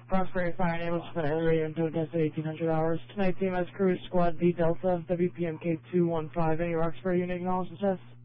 Prosperity Fire enables to the area until a test at 1800 hours. Tonight, TMS crew is Squad B Delta, WPMK 215. Any Roxbury unit acknowledge the test?